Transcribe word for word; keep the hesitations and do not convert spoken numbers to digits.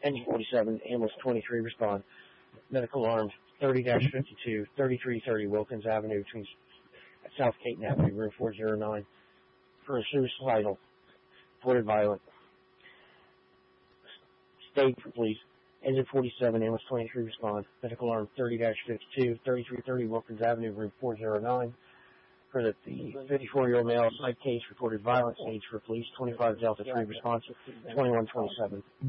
Engine forty-seven, ambulance twenty-three, respond. Medical armed thirty dash fifty-two, thirty-three thirty Wilkins Avenue between South Caton Avenue, room four oh nine, for a suicidal, reported violent. State police. Engine forty-seven, ambulance twenty-three, respond. Medical armed thirty dash fifty-two, thirty-three thirty Wilkins Avenue, room four oh nine, for the fifty-four-year-old male side case reported violence. Age for police twenty-five Delta three, response twenty-one twenty-seven.